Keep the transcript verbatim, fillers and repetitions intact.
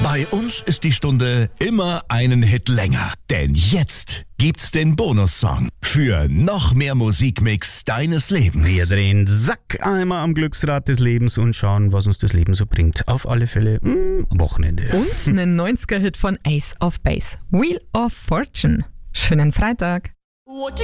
Bei uns ist die Stunde immer einen Hit länger. Denn jetzt gibt's den Bonussong für noch mehr Musikmix deines Lebens. Wir drehen Sack einmal am Glücksrad des Lebens und schauen, was uns das Leben so bringt. Auf alle Fälle mh, am Wochenende. Und einen neunziger-Hit von Ace of Base. Wheel of Fortune. Schönen Freitag. What